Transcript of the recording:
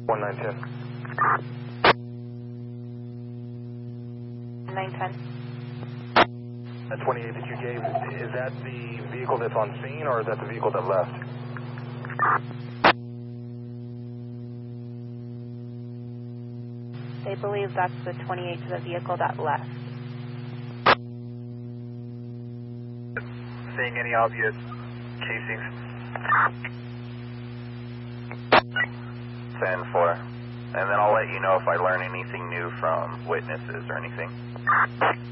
1910. 910. That 28 that you gave, is that the vehicle that's on scene or is that the vehicle that left? They believe that's the 28 to the vehicle that left. Seeing any obvious casings? 10-4. And then I'll let you know if I learn anything new from witnesses or anything.